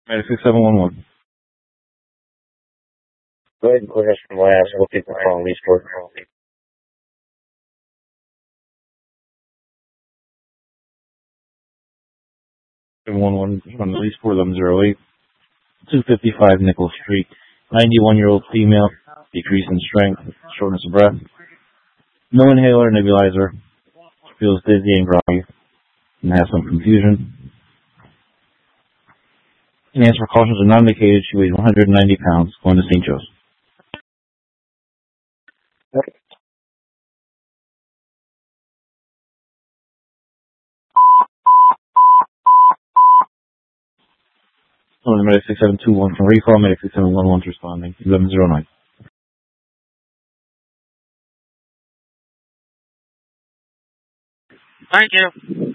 Medic 6711. Go ahead and clear us from labs. We'll keep the phone restored. 711 from at least 4108. 255 Nichols Street. 91-year-old female. Decrease in strength. Shortness of breath. No inhaler, nebulizer. Feels dizzy and groggy. And has some confusion. Enhanced precautions are not indicated. She weighs 190 pounds. Going to St. Joe's. Medic 6721 from recall. Medic 6711 responding. 1109. Thank you.